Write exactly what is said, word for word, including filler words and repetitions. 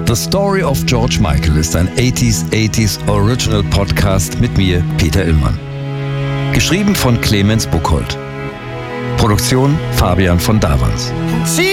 The Story of George Michael ist ein achtziger achtziger Original Podcast mit mir, Peter Illmann. Geschrieben von Clemens Buchholz. Produktion Fabian von Davans.